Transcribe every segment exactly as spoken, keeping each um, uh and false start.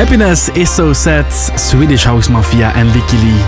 Happiness is so sad, Swedish House Mafia en Licky Lee.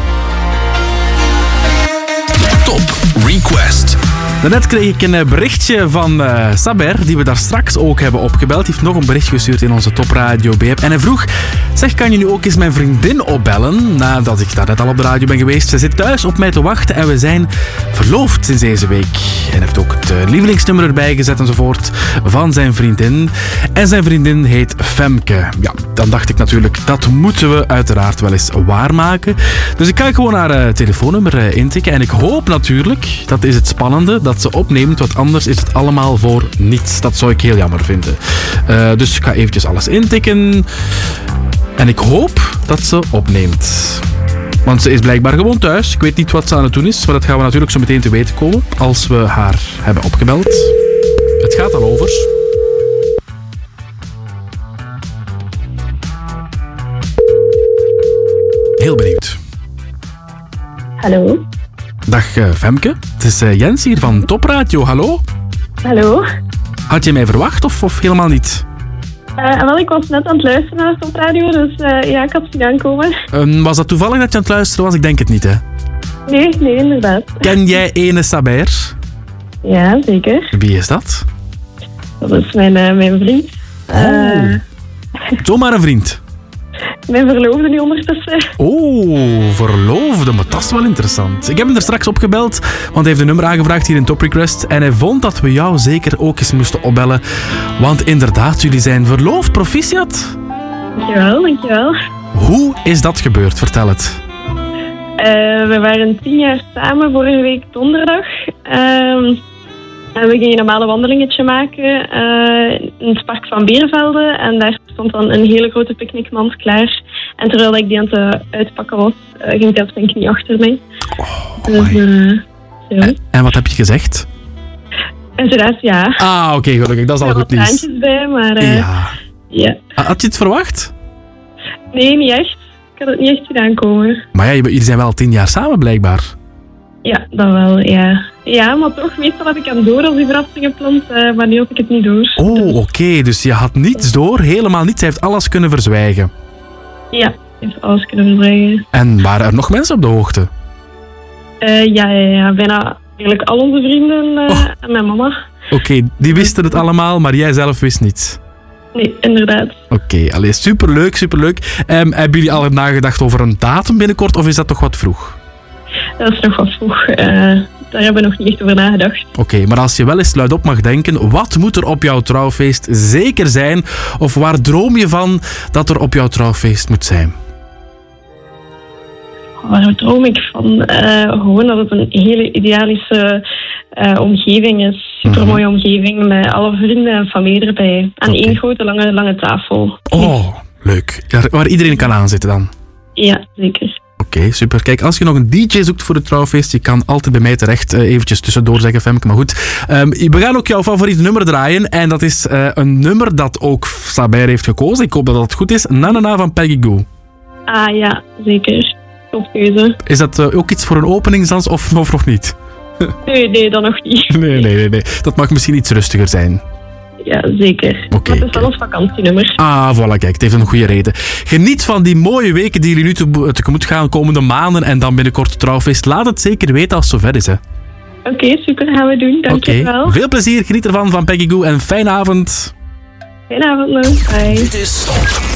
Top Request. Daarnet kreeg ik een berichtje van uh, Saber, die we daar straks ook hebben opgebeld. Die heeft nog een bericht gestuurd in onze Top Radio B-app. En hij vroeg, zeg, kan je nu ook eens mijn vriendin opbellen? Nadat ik daar net al op de radio ben geweest. Ze zit thuis op mij te wachten en we zijn verloofd sinds deze week. En hij heeft ook het uh, lievelingsnummer erbij gezet enzovoort van zijn vriendin. En zijn vriendin heet Femke. Ja, dan dacht ik natuurlijk, dat moeten we uiteraard wel eens waarmaken. Dus ik ga gewoon haar uh, telefoonnummer uh, intikken. En ik hoop natuurlijk, dat is het spannende, dat ze opneemt, want anders is het allemaal voor niets. Dat zou ik heel jammer vinden. Uh, dus ik ga eventjes alles intikken. En ik hoop dat ze opneemt. Want ze is blijkbaar gewoon thuis. Ik weet niet wat ze aan het doen is, maar dat gaan we natuurlijk zo meteen te weten komen als we haar hebben opgebeld. Het gaat al over. Heel benieuwd. Hallo. Dag uh, Femke, het is uh, Jens hier van Top Radio. Hallo. Hallo. Had je mij verwacht of, of helemaal niet? Uh, wel, ik was net aan het luisteren naar Top Radio, dus uh, ja, ik had zien aankomen. Uh, was dat toevallig dat je aan het luisteren was? Ik denk het niet, hè? Nee, nee, inderdaad. Ken jij ene Saber? Ja, zeker. Wie is dat? Dat is mijn, uh, mijn vriend. Oh. Uh, Zomaar een vriend? Mijn verloofde nu ondertussen. Oh, verloofde, maar dat is wel interessant. Ik heb hem er straks opgebeld, want hij heeft een nummer aangevraagd hier in Top Request. En hij vond dat we jou zeker ook eens moesten opbellen. Want inderdaad, jullie zijn verloofd. Proficiat. Dankjewel, dankjewel. Hoe is dat gebeurd? Vertel het. Uh, we waren tien jaar samen vorige week donderdag. Uh, en we gingen een normale wandelingetje maken uh, in het park van Beervelde. En daar stond dan een hele grote picknickmand klaar. En terwijl ik die aan het uitpakken was, uh, ging hij op zijn knie achter mij. Oh, dus, uh, en, en wat heb je gezegd? Uiteraard ja. Ah, oké, okay, gelukkig. Dat is al goed nieuws. Er waren bij, maar... Uh, ja. ja. Had je het verwacht? Nee, niet echt. Ik had het niet echt gedaan komen. Maar ja, jullie zijn wel tien jaar samen blijkbaar. Ja, dat wel, ja. Ja, maar toch, meestal heb ik aan door als die verrassingen plant, uh, maar nu had ik het niet door. Oh, oké, okay, dus je had niets door, helemaal niets. Hij heeft alles kunnen verzwijgen. Ja, hij heeft alles kunnen verzwijgen. En waren er nog mensen op de hoogte? Uh, ja, ja, ja, bijna eigenlijk al onze vrienden uh, oh. en mijn mama. Oké, okay, die wisten het allemaal, maar jij zelf wist niets. Nee, inderdaad. Oké, okay, allee, superleuk, superleuk. Um, hebben jullie al nagedacht over een datum binnenkort, of is dat toch wat vroeg? Dat is nog wat vroeg. Uh, daar hebben we nog niet echt over nagedacht. Oké, okay, maar als je wel eens luidop mag denken, wat moet er op jouw trouwfeest zeker zijn? Of waar droom je van dat er op jouw trouwfeest moet zijn? Waar droom ik van? Uh, gewoon dat het een hele idealische uh, omgeving is. Supermooie mm-hmm. omgeving met alle vrienden en familie erbij. En okay. één grote lange, lange tafel. Oh, leuk. Waar iedereen kan aanzitten dan? Ja, zeker. Oké, okay, super. Kijk, als je nog een D J zoekt voor het trouwfeest, je kan altijd bij mij terecht. Uh, eventjes tussendoor zeggen, Femke, maar goed. Um, we gaan ook jouw favoriete nummer draaien. En dat is uh, een nummer dat ook Saber heeft gekozen. Ik hoop dat dat goed is. Na Na Na van Peggy Gou. Ah ja, zeker. Topkeuze. Is dat uh, ook iets voor een openingsdans of, of nog niet? nee, nee, dat nog niet. nee, nee, nee, nee. Dat mag misschien iets rustiger zijn. Ja, zeker. Okay, dat is wel ons vakantienummer. Ah, voilà, kijk, het heeft een goede reden. Geniet van die mooie weken die jullie nu tegemoet gaan, komende maanden en dan binnenkort het trouwfeest. Laat het zeker weten als het zover is, hè. Oké, okay, super, gaan we doen. Dank je wel. Veel plezier, geniet ervan van Peggy Gou en fijne avond. Fijne avond nog. Bye. Dit is